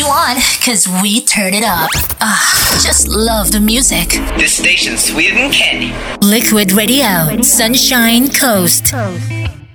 want, cause we turn it up. Just love the music. This station's sweeter than candy. Liquid Radio, Sunshine Coast.